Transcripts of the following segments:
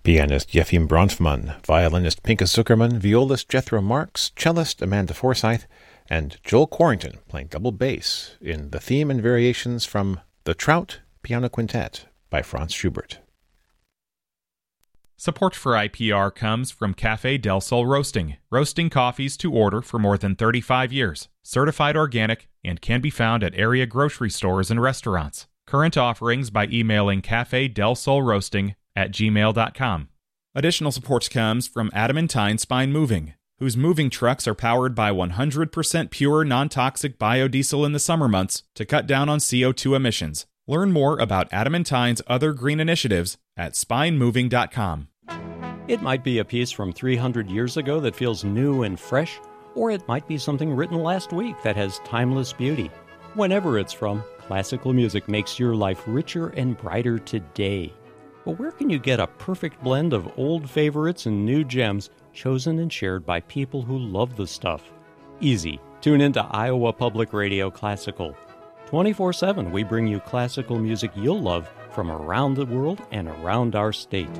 Pianist Yefim Bronfman, violinist Pinka Zuckerman, violist Jethro Marks, cellist Amanda Forsyth, and Joel Quarrington playing double bass in the theme and variations from The Trout Piano Quintet by Franz Schubert. Support for IPR comes from Café Del Sol Roasting. Roasting coffees to order for more than 35 years. Certified organic and can be found at area grocery stores and restaurants. Current offerings by emailing cafedelsolroasting@gmail.com. Additional support comes from Adamantine Spine Moving, whose moving trucks are powered by 100% pure non-toxic biodiesel in the summer months to cut down on CO2 emissions. Learn more about Adamantine's other green initiatives at spinemoving.com. It might be a piece from 300 years ago that feels new and fresh, or it might be something written last week that has timeless beauty. Whenever it's from, classical music makes your life richer and brighter today. But where can you get a perfect blend of old favorites and new gems chosen and shared by people who love the stuff? Easy. Tune into Iowa Public Radio Classical. 24/7, we bring you classical music you'll love from around the world and around our state.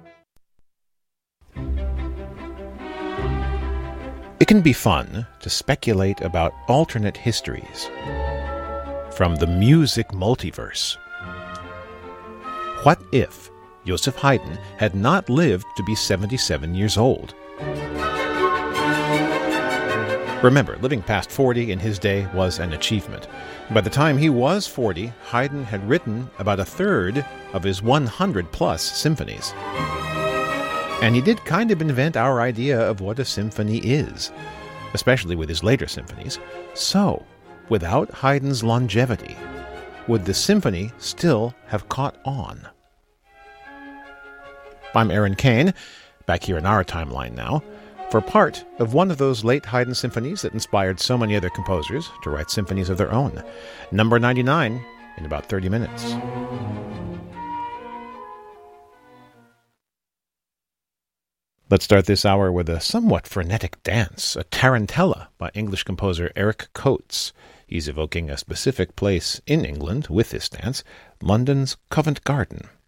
It can be fun to speculate about alternate histories from the music multiverse. What if Joseph Haydn had not lived to be 77 years old? Remember, living past 40 in his day was an achievement. By the time he was 40, Haydn had written about a third of his 100-plus symphonies. And he did kind of invent our idea of what a symphony is, especially with his later symphonies. So, without Haydn's longevity, would the symphony still have caught on? I'm Aaron Kane, back here in our timeline now, for part of one of those late Haydn symphonies that inspired so many other composers to write symphonies of their own. Number 99 in about 30 minutes. Let's start this hour with a somewhat frenetic dance, a tarantella by English composer Eric Coates. He's evoking a specific place in England with this dance, London's Covent Garden.